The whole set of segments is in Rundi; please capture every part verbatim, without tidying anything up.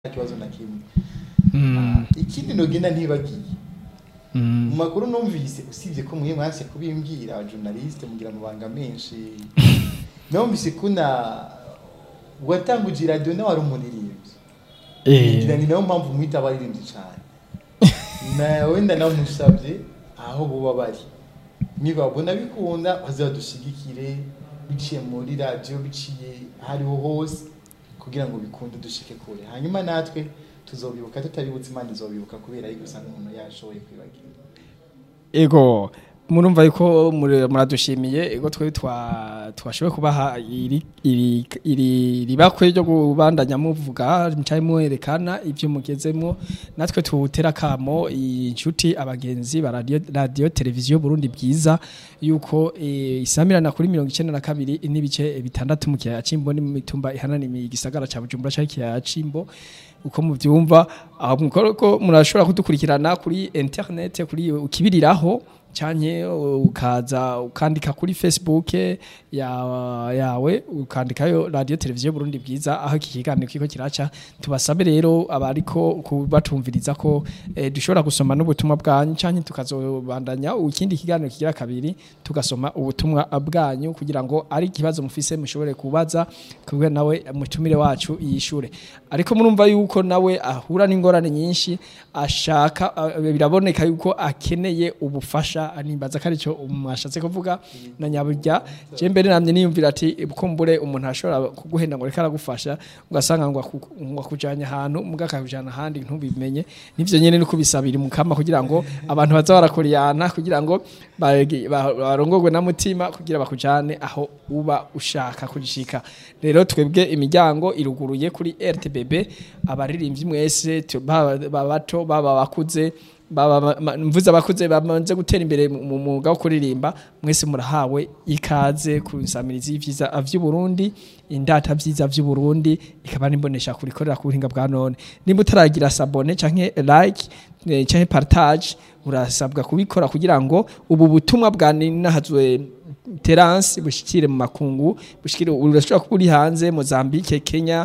kibazo na kimwe. Mm. Ikindi nogenda ntibagiye. Mm. Mu makuru numvise usibye ko muye mwase kubimbwira aba journaliste mugira mubanga menshi. Numvise kuna watanguje radio na wari umunirivye. Eh. Ngira ni nayo mpamvu mwita baririmbye cyane. Na wenda namusabye aho buba bari. Niba bona bikunda bazadushigikire biciye muri radio biciye hariho hose kugira ngo bikunde dushike kure. Hanyuma natwe tuzobibuka tutabibutse Imana izobibuka kubera yuko usanga umuntu yashoboye kwibagira. Ego murumva yuko muradushimiye ego twe twa twashoboye kubaha iri iri iri ribakwe ryo kubandanya muvuga mcaye muerekana ivyo mugezemo natwe tutera kamo inshuti abagenzi ba radio radio televiziyo Burundi bwiza yuko e, isamirana kuri mirongo icenda na kabiri n'ibice bitandatu mu kiya cimbo ni mitumba ihanani mi gisagara ca Bujumbura ca kiya cimbo uko muvyumva aho mukoroko murashobora kudukurikirana kuri internet kuri ukibiriraho cyane ukaza ukandika kuri Facebook ya yawe ukandikayo radio televiziyo Burundi bwiza aho kikiganiro kiko kiraca tubasabe rero abariko kubatumviriza ko eh, dushobora gusoma n'ubutumwa bwanyu cyane tukazobandanya ukindi kiganiro kigira kabiri tugasoma ubutumwa bwanyu kugira ngo ari kibazo mufise mushobore kubaza kubwe nawe mutumire wacu yishure ariko murumva yuko nawe ahura n'ingorane nyinshi ashaka biraboneka yuko akeneye ubufasha animbaza karico umwashatse kuvuga na nyaburya je mbere namye niyumvira ati kumbure umuntu ashobora kuguhenda ngo reka aragufasha ugasanga ngo akujanya ahantu mugakajana handi ntubimenye nivyo nyene no kubisabira mukama kugira ngo abantu baza barakoriyana kugira ngo barongogwe na mutima kugira bakujane aho uba ushaka kujishika rero twebwe imiryango iruguruye kuri R T B B abaririmbyi mwese babato baba bakuze baba mvuze abakuze bamanze gutera imbere mu mwuga wo kuririmba mwese murahawe ikaze kunsamiriza ivyiza avyu Burundi indata vyiza vyu Burundi ikaba nimbonesha kurikorera ku buhinga bwa none nimba utaragira sabone canke like canke partage urasabwa kubikora kugira ngo ubu butumwa bwa ninahazwe Terence bushikire mu makungu bushikire urashobora kuburi hanze Mozambique Kenya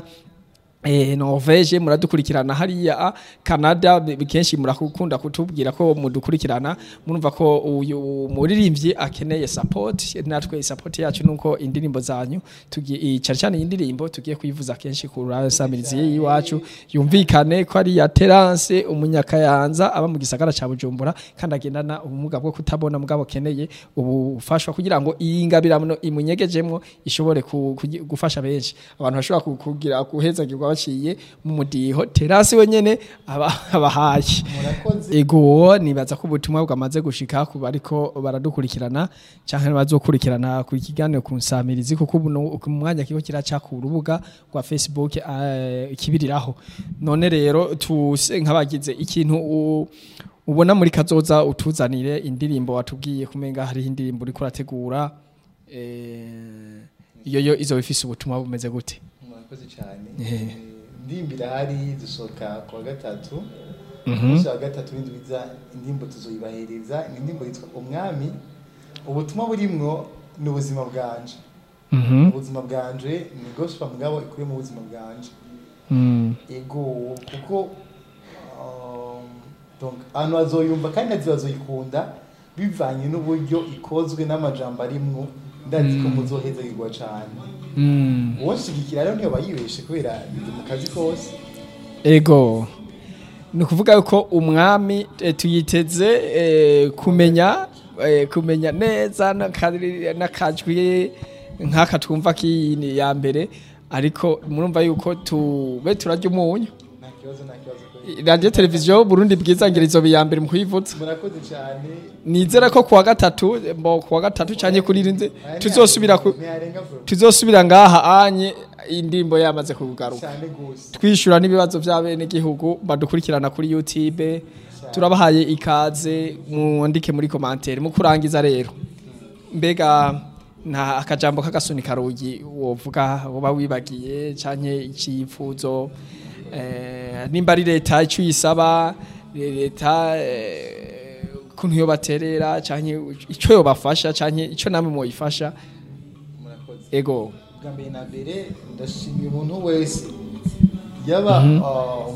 Eh Norvege muradukurikirana hariya Canada bikenshi murakukunda kutubwira ko mudukurikirana murumva ko uyu muririmbyi akeneye support natwe support yacu nuko indirimbo zanyu tugiye cyane cyane indirimbo tugiye kuyivuza kenshi ku rasamirizi yiwacu yumvikane ko ari ya Terence umunyakayanza aba mu gisagara ca Bujumbura kandi agendana ubumuga bwo kutabona mugabo keneye ubufashwa kugira ngo iyingabiramo imunyegejemwo ishobore gufasha benshi abantu bashobora kugira kuhezagirwa baciye mu mudiho Terasi wenyene abahaye ego nibaza ko ubutumwa bwamaze gushika ku bariko baradukurikirana canke bazokurikirana ku kiganiro ku nsamirizi kuko ubu mwanya kiko kiraca ku rubuga rwa Facebook ikibiriraho none rero tuse nkabagize ikintu ubona muri kazoza utuzanire indirimbo watubwiye kumenga hari indirimbo uri kurategura eh iyo yo izo bifise ubutumwa bumeze gute murakoze cyane ndimbira hari dusoka kwa gatatu umunsi wa gatatu w'indwiza indimbo tuzoyibahereza indimbo yitwa umwami ubutumwa burimwo n'ubuzima bwanje ubuzima bwanje ni gospel mugabo ikuri mu buzima bwanje ego kuko donc ano azoyumva kandi azoyikunda bivanye n'uburyo ikozwe n'amajambo arimwo ndazi ko muzohezagirwa cyane mm wonshigikira rero niyo bayibeshe kubera mu kazi kose ego nukuvuga yuko umwami e, tuyiteze e, kumenya e, kumenya neza nakajwi nkaka twumva kini ya mbere ariko murumva yuko tube turarya umunyu nta kibazo nta kibazo radio televiziyo Burundi bwiza ngirizo biyambere mu kwivuza murakoze cyane nizera ko kuwa gatatu mbo kuwa gatatu cyanye kuririnze tuzosubira tuzosubira ngaha anye indimbo yamaze kugaruka twishura nibibazo by'abene gihugu badukurikirana kuri YouTube turabahaye ikaze mwandike muri commentaire mu kurangiza rero mbega nta akajambo kagasunika rugi wovuga woba wibagiye cyanye icifuzo eh nimba ari leta icu yisaba leta kuntu yo baterera cyanye ico yo bafasha cyanye ico namwe mo yifasha murakoze ego gambe na bere ndashimye umuntu wese yaba